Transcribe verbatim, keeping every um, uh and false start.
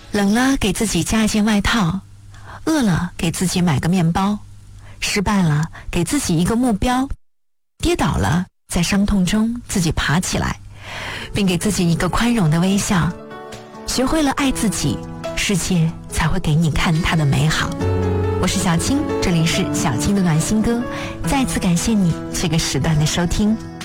冷了给自己加一件外套，饿了给自己买个面包，失败了给自己一个目标，跌倒了在伤痛中自己爬起来，并给自己一个宽容的微笑。学会了爱自己，世界才会给你看它的美好。我是小青，这里是小青的暖心歌，再次感谢你这个时段的收听。